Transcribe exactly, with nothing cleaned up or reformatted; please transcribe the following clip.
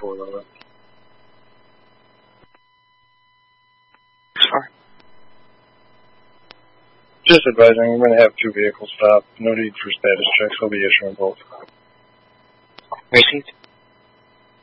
four limit. Sorry. Just advising, we're going to have two vehicles stop. No need for status checks. We'll be issuing both. Received.